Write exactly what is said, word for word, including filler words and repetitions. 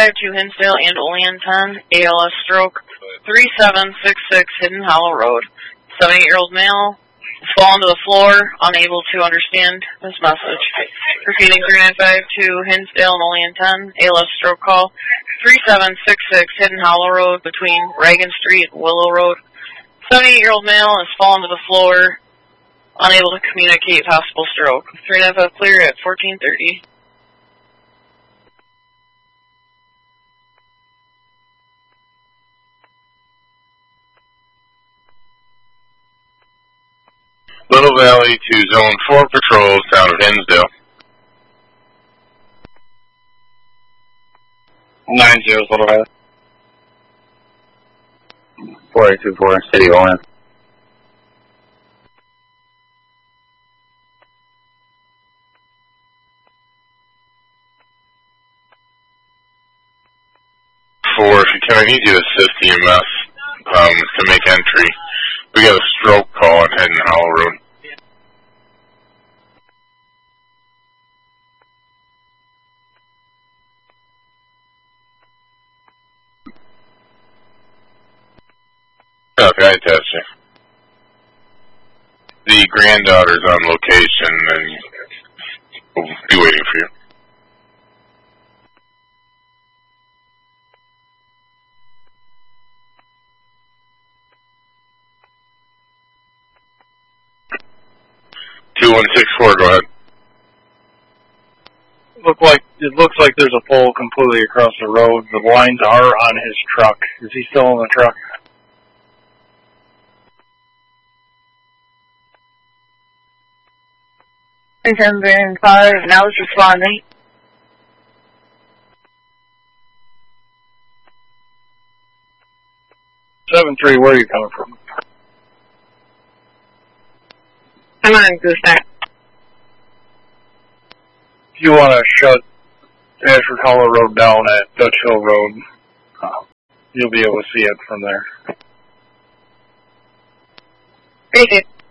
five to Hinsdale and Olean ten, A L S stroke, three seven six six Hidden Hollow Road. seventy-eight-year-old male has fallen to the floor, unable to understand this message. Repeating three nine five to Hinsdale and Olean ten, A L S stroke call, three seven six six Hidden Hollow Road between Reagan Street and Willow Road. seventy-eight-year-old male has fallen to the floor, unable to communicate, possible stroke. three nine five clear at fourteen thirty. Little Valley to Zone four patrols down at Hinsdale. nine zeros, Little Valley. four eight two four, City Olean. Four, if you can, I need you to assist E M S um, to make entry. We got a stroke call on Hidden Hollow Road. Okay, I test you. The granddaughter's on location and we'll be waiting for you. two one six four, go ahead. Look like it looks like there's a pole completely across the road. The lines are on his truck. Is he still in the truck? Ten five, now it's responding. seven three, where are you coming from? I'm on Gooseneck. If you want to shut Ashford Hollow Road down at Dutch Hill Road, uh, you'll be able to see it from there. Thank you.